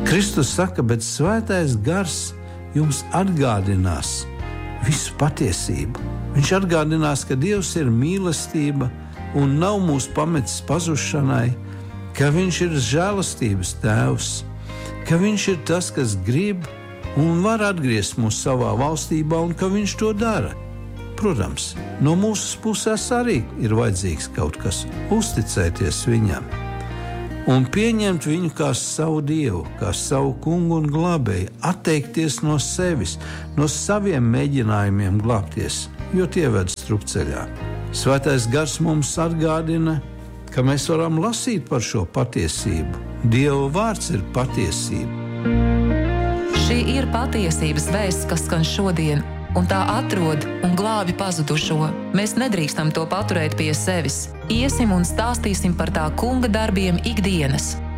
Kristus saka, bet svētais gars jums atgādinās visu patiesību. Viņš atgādinās, ka Dievs ir mīlestība un nav mūs pametis pazušanai, ka viņš ir žēlastības tēvs, ka viņš ir tas, kas grib un var atgriezt mūs savā valstībā un ka viņš to dara. Protams, no mūsu puses arī ir vajadzīgs kaut kas, uzticēties viņam un pieņemt viņu kā savu Dievu, kā savu kungu un glābēju, atteikties no sevis, no saviem mēģinājumiem glābties, jo tie ved strupceļā. Svētais gars mums atgādina, ka mēs varam lasīt par šo patiesību. Dieva vārds ir patiesība. Šī ir patiesības vēsts, kas skan šodien, un tā atrod un glābi pazudušo. Mēs nedrīkstam to paturēt pie sevis. Iesim un stāstīsim par tā kunga darbiem ikdienas.